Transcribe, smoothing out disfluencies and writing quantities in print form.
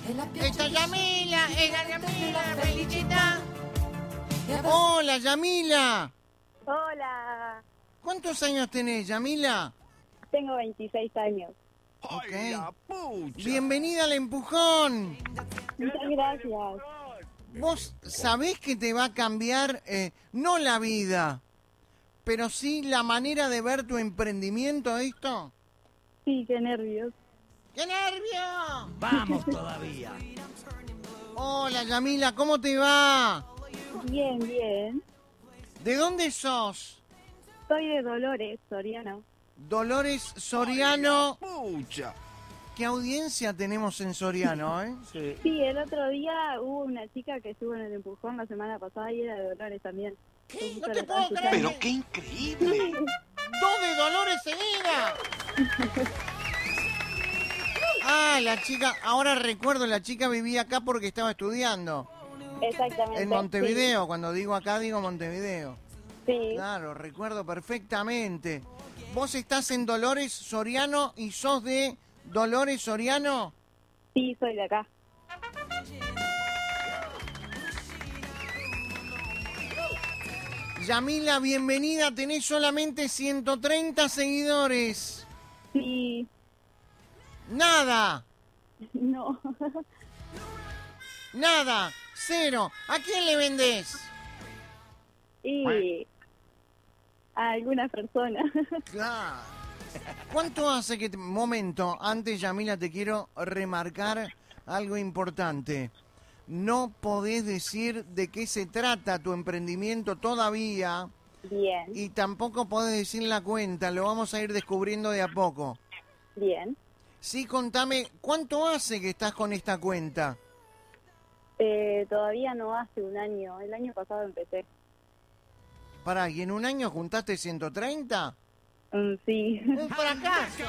Esta Yamila, es la Yamila, felicita. Hola, Yamila. Hola, ¿Cuántos años tenés, Yamila? tengo 26 años. Ok. Bienvenida al empujón. Muchas gracias. Vos sabés que te va a cambiar, no la vida, pero sí la manera de ver tu emprendimiento, ¿esto? Sí, qué nervios. ¡Qué nervio! Vamos todavía. Hola, Yamila, ¿cómo te va? Bien, bien. ¿De dónde sos? Soy de Dolores, Soriano. Dolores Soriano. Pucha. ¿Qué audiencia tenemos en Soriano, eh? Sí. Sí, el otro día hubo una chica que estuvo en el empujón la semana pasada y era de Dolores también. ¿Qué? Justo No la te estaba puedo creer. escuchando. Pero qué increíble. ¡Dos de Dolores seguidas! Ah, la chica, ahora recuerdo, la chica vivía acá porque estaba estudiando. Exactamente. En Montevideo, cuando digo acá, digo Montevideo. Sí, Claro, recuerdo perfectamente. ¿Vos estás en Dolores Soriano y sos de Dolores Soriano? sí, soy de acá. Yamila, bienvenida, tenés solamente 130 seguidores. Sí, Nada, no. nada, cero. ¿A quién le vendés? Y a algunas personas. Claro. ¿Cuánto hace que... Momento, antes, Yamila, te quiero remarcar algo importante. No podés decir de qué se trata tu emprendimiento todavía Bien, y tampoco podés decir la cuenta, lo vamos a ir descubriendo de a poco. bien. Sí, contame, ¿cuánto hace que estás con esta cuenta? Todavía no hace un año. El año pasado empecé. Pará, ¿y en un año juntaste 130? Sí. ¡Un fracaso!